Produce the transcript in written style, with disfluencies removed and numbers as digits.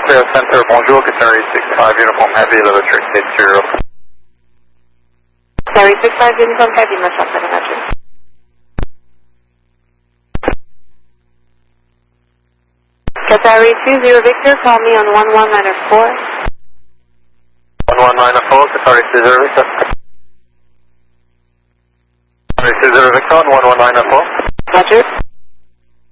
Clear Center, bonjour, Qatari 65 Uniform Heavy, Levitrix 80. Qatari 65 Uniform Heavy, Mashal Telemetry. Qatari 20 Victor, call me on 1194. 1194, Qatari 20 Victor. Qatari 20 Victor on 1194. Roger.